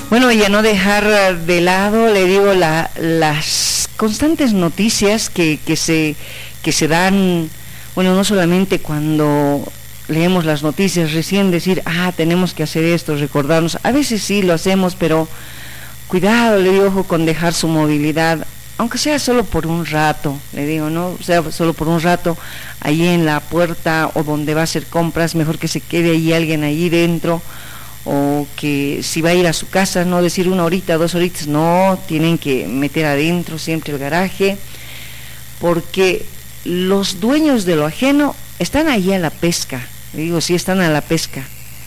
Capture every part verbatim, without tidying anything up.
Bueno, y a no dejar de lado, le digo, la, las constantes noticias que, que, se, que se dan, bueno, no solamente cuando leemos las noticias, recién decir, ah, tenemos que hacer esto, recordarnos, a veces sí lo hacemos, pero cuidado, le digo, ojo con dejar su movilidad, aunque sea solo por un rato, le digo, ¿no? O sea, solo por un rato, ahí en la puerta o donde va a hacer compras, mejor que se quede ahí alguien ahí dentro, o que si va a ir a su casa, no decir una horita, dos horitas, no, tienen que meter adentro siempre el garaje, porque los dueños de lo ajeno están ahí a la pesca, le digo, sí están a la pesca.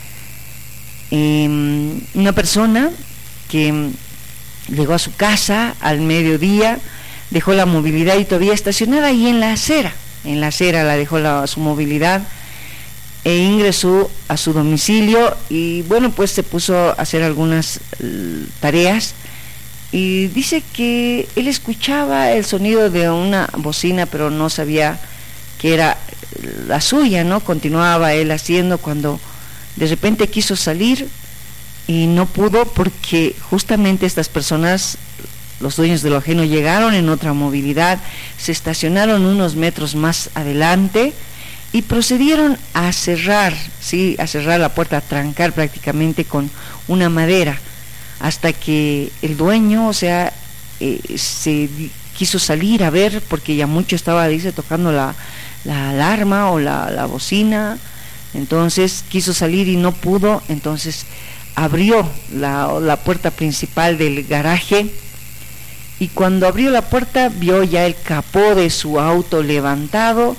Eh, una persona que llegó a su casa al mediodía, dejó la movilidad y todavía estacionada ahí en la acera, en la acera la dejó la, su movilidad, e ingresó a su domicilio y bueno, pues se puso a hacer algunas uh, tareas y dice que él escuchaba el sonido de una bocina pero no sabía que era la suya, ¿no? Continuaba él haciendo cuando de repente quiso salir y no pudo porque justamente estas personas, los dueños de lo ajeno, llegaron en otra movilidad, se estacionaron unos metros más adelante y procedieron a cerrar, sí, a cerrar la puerta, a trancar prácticamente con una madera, hasta que el dueño, o sea, eh, se quiso salir a ver, porque ya mucho estaba, dice, tocando la, la alarma o la, la bocina, entonces quiso salir y no pudo, entonces abrió la, la puerta principal del garaje, y cuando abrió la puerta vio ya el capó de su auto levantado,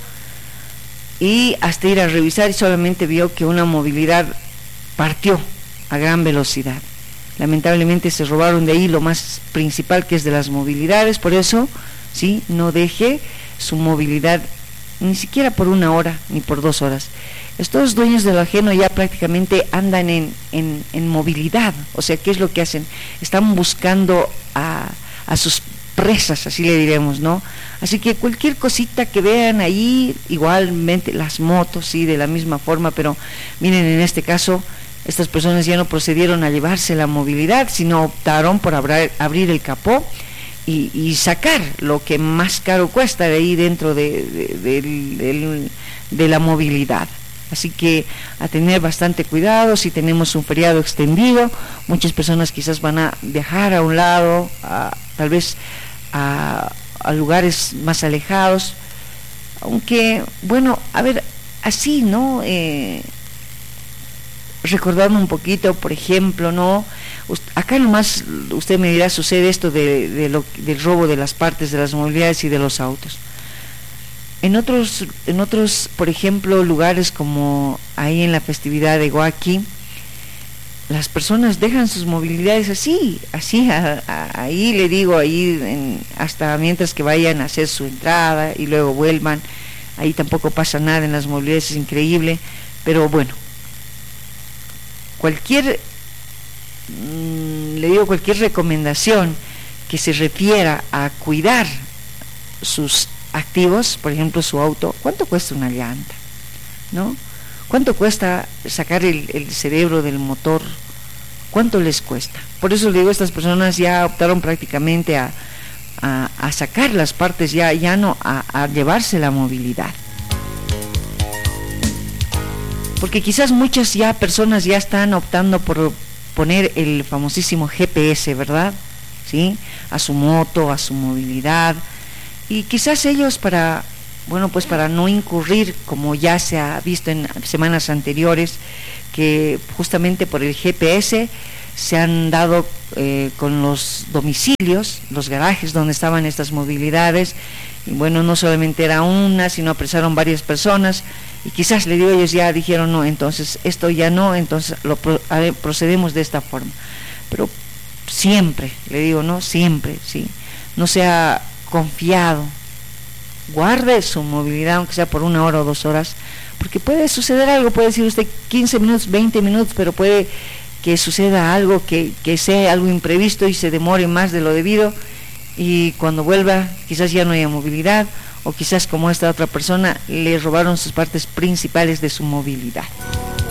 y hasta ir a revisar y solamente vio que una movilidad partió a gran velocidad. Lamentablemente se robaron de ahí lo más principal, que es de las movilidades. Por eso, sí, no deje su movilidad ni siquiera por una hora ni por dos horas. Estos dueños de lo ajeno ya prácticamente andan en, en, en movilidad. O sea, ¿qué es lo que hacen? Están buscando a, a sus presas, así le diremos, ¿no? Así que cualquier cosita que vean ahí, igualmente las motos, sí, de la misma forma, pero miren, en este caso, estas personas ya no procedieron a llevarse la movilidad, sino optaron por abrir, abrir el capó y, y sacar lo que más caro cuesta de ahí dentro de, de, de, de, de la movilidad. Así que a tener bastante cuidado. Si tenemos un feriado extendido, muchas personas quizás van a viajar a un lado, a, tal vez a, a lugares más alejados, aunque, bueno, a ver, así, ¿no? Eh, recordando un poquito, por ejemplo, ¿no? Acá nomás usted me dirá, sucede esto de, de lo, del robo de las partes de las movilidades y de los autos. En otros, en otros, por ejemplo, lugares como ahí en la festividad de Huaki, las personas dejan sus movilidades así, así, a, a, ahí le digo, ahí en, hasta mientras que vayan a hacer su entrada y luego vuelvan, ahí tampoco pasa nada en las movilidades, es increíble, pero bueno, cualquier, mmm, le digo, cualquier recomendación que se refiera a cuidar sus activos, por ejemplo su auto, ¿cuánto cuesta una llanta? ¿No? ¿Cuánto cuesta sacar el, el cerebro del motor? ¿Cuánto les cuesta? Por eso le digo, estas personas ya optaron prácticamente a, a, a sacar las partes, ya, ya no a, a llevarse la movilidad. Porque quizás muchas ya personas ya están optando por poner el famosísimo G P S, ¿verdad? ¿Sí? A su moto, a su movilidad. Y quizás ellos para, bueno, pues para no incurrir, como ya se ha visto en semanas anteriores, que justamente por el G P S se han dado eh, con los domicilios, los garajes donde estaban estas movilidades, y bueno, no solamente era una, sino apresaron varias personas, y quizás, le digo, ellos ya dijeron, no, entonces esto ya no, entonces lo pro, a ver, procedemos de esta forma. Pero siempre, le digo, no, siempre, sí, no sea confiado, guarde su movilidad, aunque sea por una hora o dos horas, porque puede suceder algo, puede decir usted quince minutos, veinte minutos, pero puede que suceda algo, que, que sea algo imprevisto y se demore más de lo debido, y cuando vuelva quizás ya no haya movilidad, o quizás como esta otra persona le robaron sus partes principales de su movilidad.